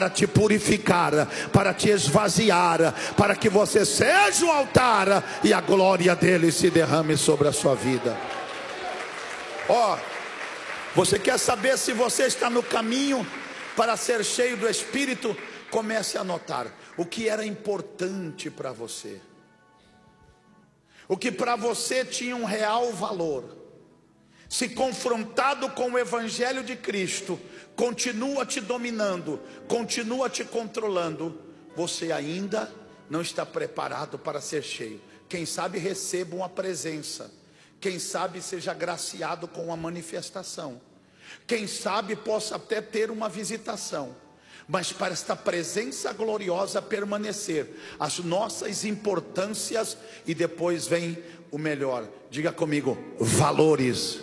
para te purificar, para te esvaziar, para que você seja o altar e a glória dele se derrame sobre a sua vida. Ó, você quer saber se você está no caminho para ser cheio do Espírito? Comece a anotar o que era importante para você, o que para você tinha um real valor. Se confrontado com o Evangelho de Cristo, continua te dominando, continua te controlando, você ainda não está preparado para ser cheio. Quem sabe receba uma presença, quem sabe seja agraciado com uma manifestação, quem sabe possa até ter uma visitação. Mas para esta presença gloriosa permanecer, as nossas importâncias, e depois vem o melhor, diga comigo, valores.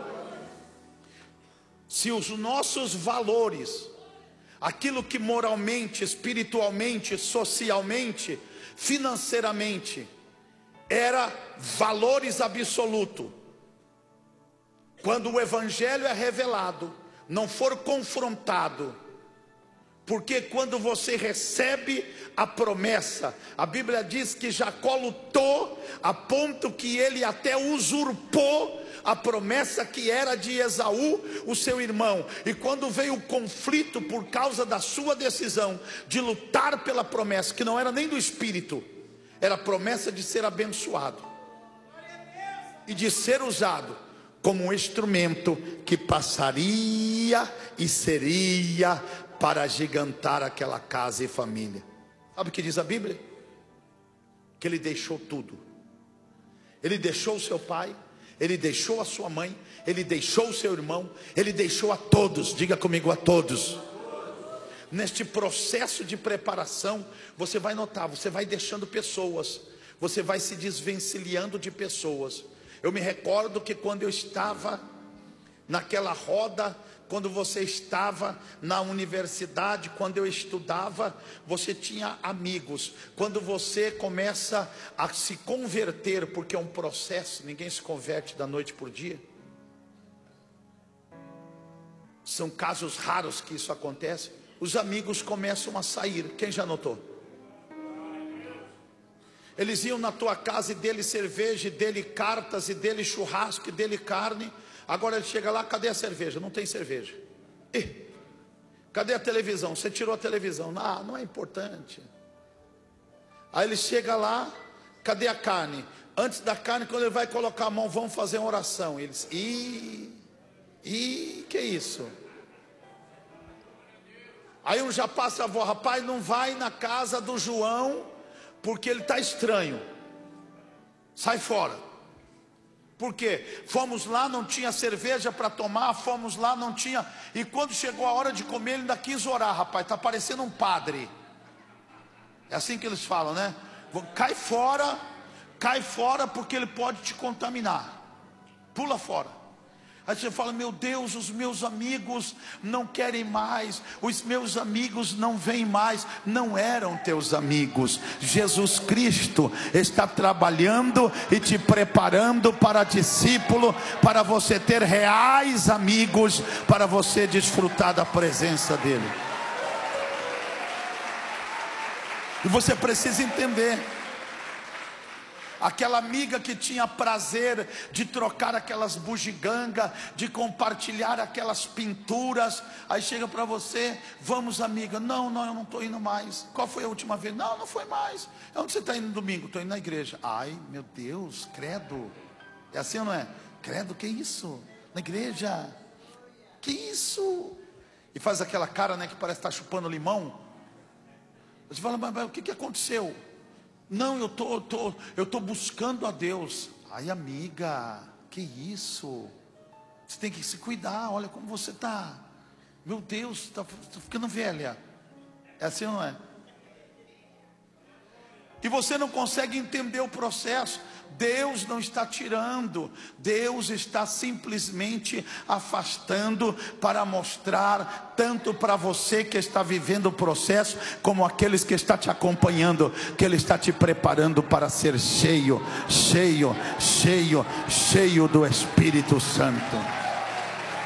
Se os nossos valores, aquilo que moralmente, espiritualmente, socialmente, financeiramente, era valores absolutos, quando o Evangelho é revelado, não for confrontado, porque quando você recebe a promessa, a Bíblia diz que Jacó lutou a ponto que ele até usurpou a promessa que era de Esaú, o seu irmão. E quando veio o conflito por causa da sua decisão de lutar pela promessa, que não era nem do Espírito, era a promessa de ser abençoado e de ser usado como um instrumento que passaria e seria para agigantar aquela casa e família. Sabe o que diz a Bíblia? Que ele deixou tudo. Ele deixou o seu pai, ele deixou a sua mãe, ele deixou o seu irmão, ele deixou a todos. Diga comigo, a todos. Neste processo de preparação, você vai notar, você vai deixando pessoas, você vai se desvencilhando de pessoas. Eu me recordo que quando eu estava naquela roda, quando você estava na universidade, quando eu estudava, você tinha amigos. Quando você começa a se converter, porque é um processo, ninguém se converte da noite por dia. São casos raros que isso acontece. Os amigos começam a sair. Quem já notou? Eles iam na tua casa e dele cerveja, e dele cartas, e dele churrasco, e dele carne. Agora ele chega lá, cadê a cerveja? Não tem cerveja. Cadê a televisão? Você tirou a televisão. Ah, não é importante. Aí ele chega lá, cadê a carne? Antes da carne, quando ele vai colocar a mão, vamos fazer uma oração. Eles, que isso? Aí um já passa a voz, rapaz, não vai na casa do João, porque ele está estranho. Sai fora. Por quê? Fomos lá, não tinha cerveja para tomar, fomos lá, não tinha. E quando chegou a hora de comer, ele ainda quis orar, rapaz, está parecendo um padre. É assim que eles falam, né? Cai fora, porque ele pode te contaminar. Pula fora. Aí você fala, meu Deus, os meus amigos não querem mais, os meus amigos não vêm mais. Não eram teus amigos. Jesus Cristo está trabalhando e te preparando para discípulo, para você ter reais amigos, para você desfrutar da presença dele. E você precisa entender. Aquela amiga que tinha prazer de trocar aquelas bugigangas, de compartilhar aquelas pinturas, aí chega para você, vamos amiga, não, eu não estou indo mais. Qual foi a última vez? Não foi mais. Onde você está indo no domingo? Estou indo na igreja. Ai meu Deus, credo. É assim ou não é? Credo, que isso? Na igreja? Que isso? E faz aquela cara, né, que parece estar chupando limão. Você fala, mas o que aconteceu? Não, eu tô buscando a Deus. Ai amiga, que isso? Você tem que se cuidar, olha como você está. Meu Deus, está ficando velha. É assim ou não é? E você não consegue entender o processo. Deus não está tirando, Deus está simplesmente afastando, para mostrar tanto para você que está vivendo o processo, como aqueles que está te acompanhando, que Ele está te preparando para ser cheio do Espírito Santo.